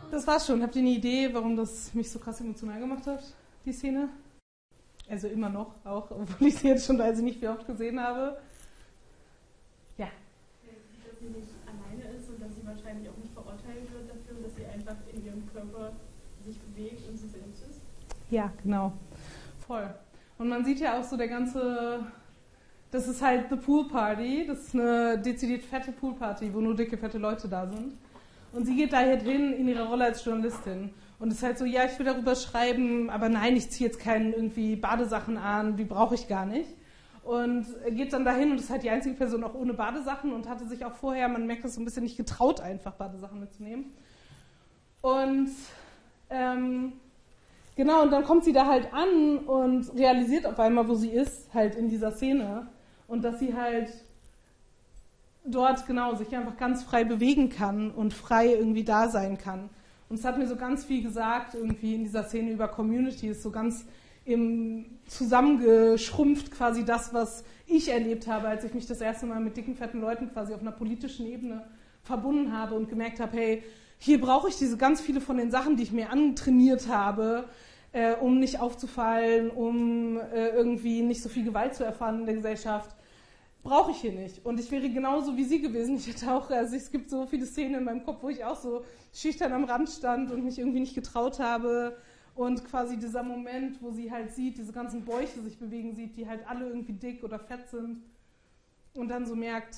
Das war's schon. Habt ihr eine Idee, warum das mich so krass emotional gemacht hat, die Szene? Also immer noch, auch, obwohl ich sie jetzt schon nicht viel oft gesehen habe. Ja. Dass sie nicht alleine ist und dass sie wahrscheinlich auch nicht verurteilt wird dafür, dass sie einfach in ihrem Körper sich bewegt und sie selbst ist. Ja, genau. Voll. Und man sieht ja auch so das ist halt The Pool Party, das ist eine dezidiert fette Poolparty, wo nur dicke, fette Leute da sind. Und sie geht da halt hin in ihrer Rolle als Journalistin. Und ist halt so, ja, ich will darüber schreiben, aber nein, ich ziehe jetzt keine irgendwie Badesachen an, die brauche ich gar nicht. Und geht dann dahin und ist halt die einzige Person auch ohne Badesachen und hatte sich auch vorher, man merkt das so ein bisschen, nicht getraut, einfach Badesachen mitzunehmen. Und genau, und dann kommt sie da halt an und realisiert auf einmal, wo sie ist, halt in dieser Szene. Und dass sie halt dort, genau, sich einfach ganz frei bewegen kann und frei irgendwie da sein kann. Und es hat mir so ganz viel gesagt, irgendwie in dieser Szene über Community, ist so ganz zusammengeschrumpft quasi das, was ich erlebt habe, als ich mich das erste Mal mit dicken, fetten Leuten quasi auf einer politischen Ebene verbunden habe und gemerkt habe, hey, hier brauche ich diese ganz viele von den Sachen, die ich mir antrainiert habe, um nicht aufzufallen, um irgendwie nicht so viel Gewalt zu erfahren in der Gesellschaft, brauche ich hier nicht. Und ich wäre genauso wie sie gewesen. Ich hätte auch, also es gibt so viele Szenen in meinem Kopf, wo ich auch so schüchtern am Rand stand und mich irgendwie nicht getraut habe. Und quasi dieser Moment, wo sie halt sieht, diese ganzen Bäuche sich bewegen sieht, die halt alle irgendwie dick oder fett sind. Und dann so merkt,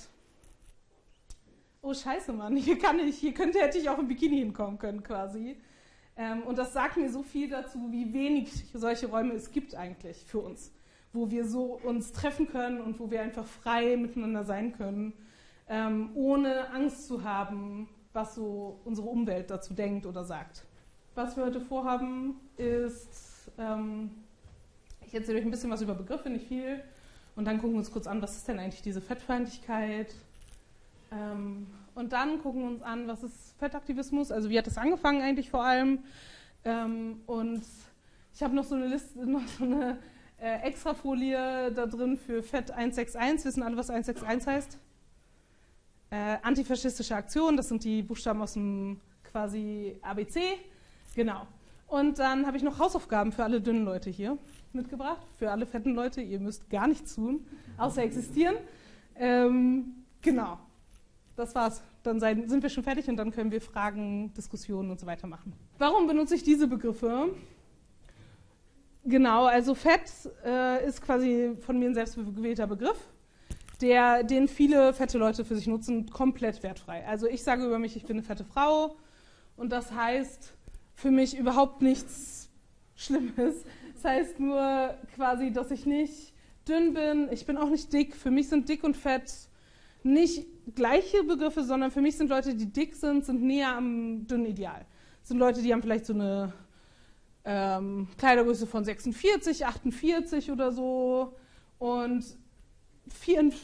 oh scheiße Mann, hätte ich auch im Bikini hinkommen können quasi. Und das sagt mir so viel dazu, wie wenig solche Räume es gibt eigentlich für uns, wo wir so uns treffen können und wo wir einfach frei miteinander sein können, ohne Angst zu haben, was so unsere Umwelt dazu denkt oder sagt. Was wir heute vorhaben ist, ich erzähle euch ein bisschen was über Begriffe, nicht viel, und dann gucken wir uns kurz an, was ist denn eigentlich diese Fettfeindlichkeit, und dann gucken wir uns an, was ist Fettaktivismus, also wie hat das angefangen eigentlich vor allem, und ich habe noch so eine Liste, noch so eine Extrafolie da drin für Fett 161. Wissen alle, was 161 heißt? Antifaschistische Aktion, das sind die Buchstaben aus dem quasi ABC. Genau. Und dann habe ich noch Hausaufgaben für alle dünnen Leute hier mitgebracht. Für alle fetten Leute, ihr müsst gar nichts tun, außer existieren. Genau. Das war's. Dann sind wir schon fertig und dann können wir Fragen, Diskussionen und so weiter machen. Warum benutze ich diese Begriffe? Genau, also Fett ist quasi von mir ein selbstgewählter Begriff, den viele fette Leute für sich nutzen, komplett wertfrei. Also ich sage über mich, ich bin eine fette Frau und das heißt für mich überhaupt nichts Schlimmes. Das heißt nur quasi, dass ich nicht dünn bin, ich bin auch nicht dick. Für mich sind dick und fett nicht gleiche Begriffe, sondern für mich sind Leute, die dick sind näher am dünnen Ideal. Das sind Leute, die haben vielleicht so eine Kleidergröße von 46, 48 oder so und